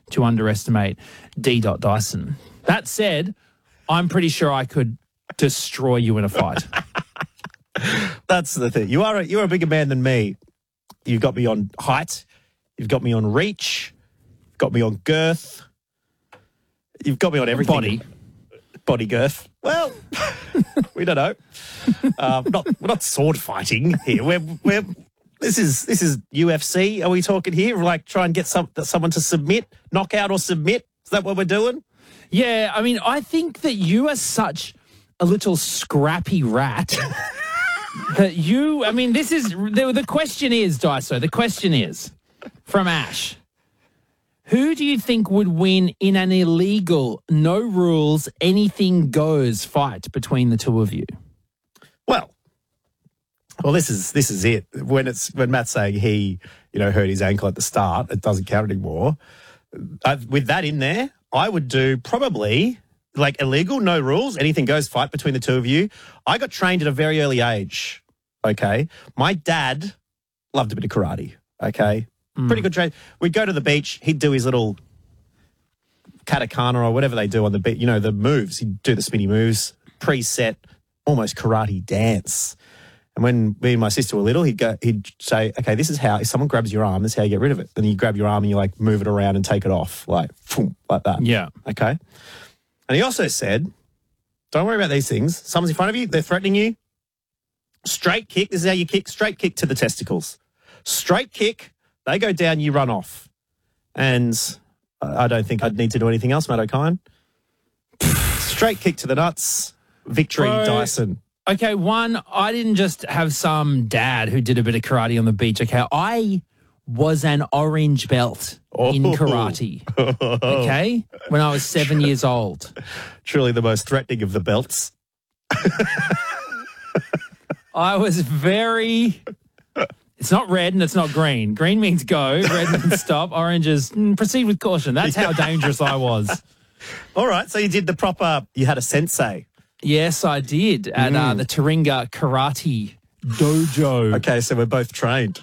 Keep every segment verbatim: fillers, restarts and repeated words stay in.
to underestimate D. Dyson. That said, I'm pretty sure I could destroy you in a fight. That's the thing. You are a, you're a bigger man than me. You've got me on height. You've got me on reach. You've got me on girth. You've got me on everything. Body. Body girth. Well, we don't know. Uh, not, we're not sword fighting here. We're, we're, this is this is U F C. Are we talking here? Like try and get some, someone to submit, knock out or submit? Is that what we're doing? Yeah, I mean, I think that you are such a little scrappy rat that you, I mean, this is, the, the question is, Daiso, the question is, from Ash, who do you think would win in an illegal, no rules, anything goes fight between the two of you? Well, well, this is this is it. When it's when Matt's saying he, you know, hurt his ankle at the start, it doesn't count anymore. Uh, with that in there, I would do probably like illegal, no rules, anything goes fight between the two of you. I got trained at a very early age. Okay, my dad loved a bit of karate. Okay. Pretty good train. We'd go to the beach. He'd do his little katakana or whatever they do on the beach. You know, the moves. He'd do the spinny moves, preset, almost karate dance. And when me and my sister were little, he'd go. He'd say, "Okay, this is how. If someone grabs your arm, this is how you get rid of it." Then you grab your arm and you like move it around and take it off, like boom, like that. Yeah. Okay. And he also said, "Don't worry about these things. Someone's in front of you. They're threatening you. Straight kick. This is how you kick. Straight kick to the testicles. Straight kick." They go down, you run off. And I don't think I'd need to do anything else, Matt O'Kine. Straight kick to the nuts. Victory, Bro, Dyson. Okay, one, I didn't just have some dad who did a bit of karate on the beach. Okay, I was an orange belt Oh. in karate. Okay, when I was seven years old. Truly the most threatening of the belts. I was very... It's not red and it's not green. Green means go, red means stop, orange is mm, proceed with caution. That's how dangerous I was. All right, so you did the proper, you had a sensei. Yes, I did at uh, the Taringa Karate Dojo. Okay, so we're both trained.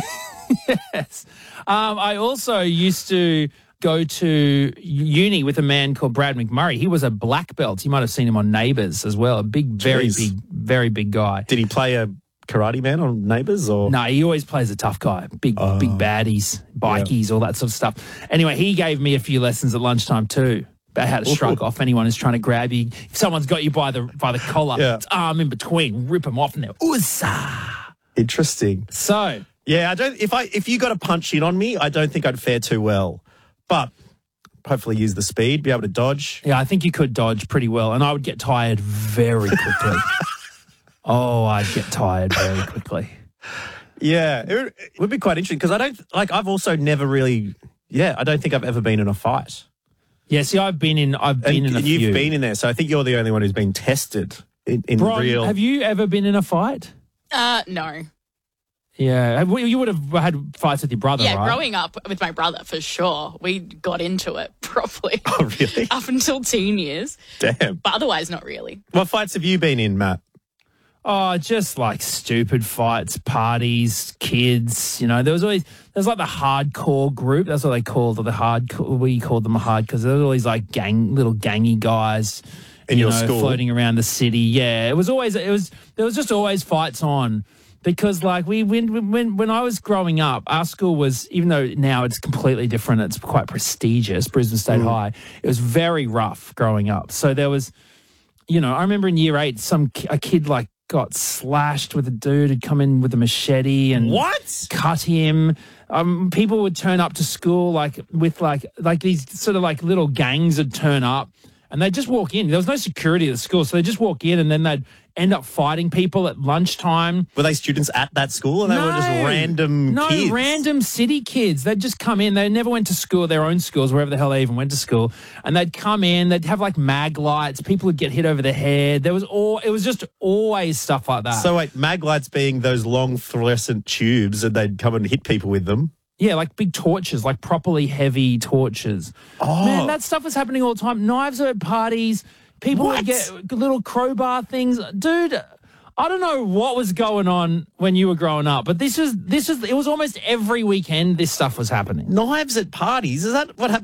Yes. Um, I also used to go to uni with a man called Brad McMurray. He was a black belt. You might have seen him on Neighbours as well. A big, very Jeez. big, very big guy. Did he play a karate man on Neighbours or? No, he always plays a tough guy. Big, Oh. big baddies, bikies, all that sort of stuff. Anyway, he gave me a few lessons at lunchtime too about how to shrug Ooh. off anyone who's trying to grab you. If someone's got you by the by the collar, Yeah. it's arm in between, rip them off and they're Ussa. Interesting. So, Yeah, I don't. If I if you got to punch in on me, I don't think I'd fare too well. But hopefully, use the speed, be able to dodge. yeah, I think you could dodge pretty well, and I would get tired very quickly. Oh, I'd get tired very quickly. Yeah, it would, it would be quite interesting because I don't like. I've also never really. Yeah, I don't think I've ever been in a fight. Yeah, see, I've been in. I've been and in a you've few. been in there, so I think you're the only one who's been tested in, in Bron, real. have you ever been in a fight? Uh, no. Yeah, Have- you would have had fights with your brother, Yeah, right? growing up with my brother, for sure. We got into it properly. Oh, really? Up until teen years. Damn. But otherwise, not really. What fights have you been in, Matt? Oh, just like stupid fights, parties, kids. You know, there was always there's like the hardcore group. That's what they called it, the hard. We called them hard because there was always like gang, little gangy guys In you your know, school? floating around the city. Yeah, it was always it was there was just always fights on. Because like we when when when I was growing up, our school was, even though now it's completely different, it's quite prestigious, Brisbane State Mm. High. It was very rough growing up. So there was, you know, I remember in year eight, some ki- a kid like got slashed with a dude who'd come in with a machete and What? cut him. Um, people would turn up to school like with like like these sort of like little gangs would turn up. And they'd just walk in. There was no security at the school, so they'd just walk in and then they'd end up fighting people at lunchtime. Were they students at that school, and they no, were just random no, kids? random city kids. They'd just come in. They never went to school, their own schools, wherever the hell they even went to school. And they'd come in. They'd have like mag lights. People would get hit over the head. There was all. It was just always stuff like that. So wait, mag lights being those long fluorescent tubes, and they'd come and hit people with them. yeah, like big torches, like properly heavy torches. Oh. Man, that stuff was happening all the time. Knives at parties. People What? would get little crowbar things. Dude, I don't know what was going on when you were growing up, but this was this was it was almost every weekend this stuff was happening. Knives at parties? Is that what happened?